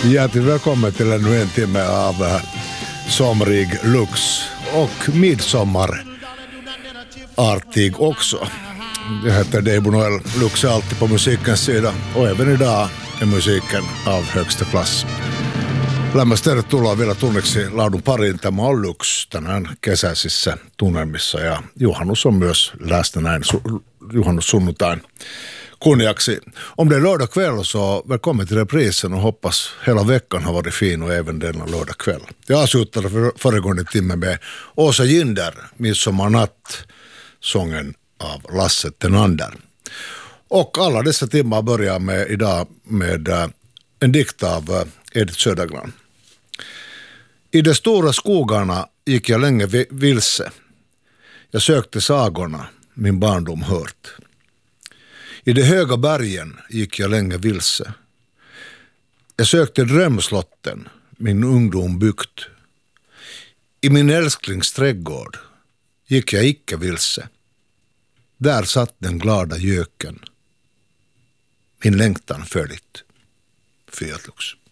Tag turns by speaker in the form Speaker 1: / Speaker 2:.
Speaker 1: Hjärtligt välkommen till ännu en timme av somrig lux och midsommarartig också. Jag heter Deibo Noel. Lux är alltid på musikens sida och även idag är musiken av högsta klass. Lämmästä tervetuloa vielä tunneksi laadun pariin. Tämä on Lux tänään kesäisissä tunnelmissa ja juhannus on myös läsnä näin juhannussunnuntain kunniaksi. Om det är lördag kväll så välkommen till reprisen och hoppas hela veckan har varit fin och även denna lördag kväll. Jag avslutade föregående timme med Åsa Ginder, Midsommarnatt, sången av Lasse Tenander. Och alla dessa timmar börjar med idag med en dikt av Edith Södergran. I de stora skogarna gick jag länge vilse. Jag sökte sagorna min barndom hört. I de höga bergen gick jag länge vilse. Jag sökte drömslotten min ungdom byggt. I min älsklingsträdgård gick jag icke vilse. Där satt den glada göken. Min längtan följt. Fiat Lux.